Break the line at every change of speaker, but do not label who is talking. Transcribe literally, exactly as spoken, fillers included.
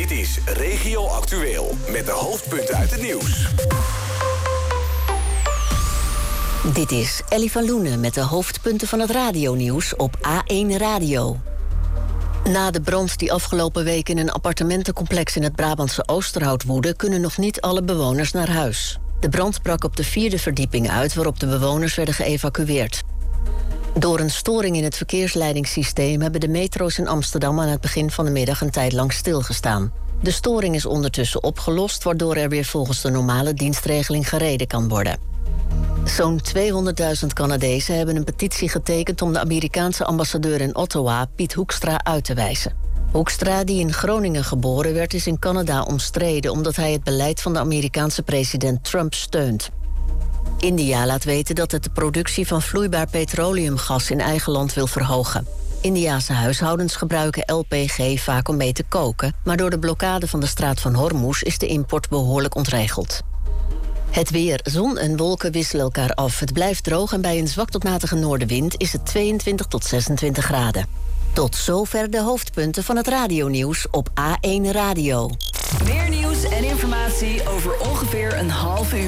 Dit is Regio Actueel met de hoofdpunten uit het nieuws.
Dit is Ellie van Loenen met de hoofdpunten van het radionieuws op A één Radio. Na de brand die afgelopen week in een appartementencomplex in het Brabantse Oosterhout woedde, kunnen nog niet alle bewoners naar huis. De brand brak op de vierde verdieping uit, waarop de bewoners werden geëvacueerd. Door een storing in het verkeersleidingssysteem hebben de metro's in Amsterdam aan het begin van de middag een tijd lang stilgestaan. De storing is ondertussen opgelost, waardoor er weer volgens de normale dienstregeling gereden kan worden. Zo'n tweehonderdduizend Canadezen hebben een petitie getekend om de Amerikaanse ambassadeur in Ottawa, Piet Hoekstra, uit te wijzen. Hoekstra, die in Groningen geboren werd, is in Canada omstreden omdat hij het beleid van de Amerikaanse president Trump steunt. India laat weten dat het de productie van vloeibaar petroleumgas in eigen land wil verhogen. Indiase huishoudens gebruiken L P G vaak om mee te koken, maar door de blokkade van de straat van Hormuz is de import behoorlijk ontregeld. Het weer. Zon en wolken wisselen elkaar af. Het blijft droog en bij een zwak tot matige noordenwind is het tweeëntwintig tot zesentwintig graden. Tot zover de hoofdpunten van het radionieuws op A één Radio.
Meer nieuws en informatie over ongeveer een half uur.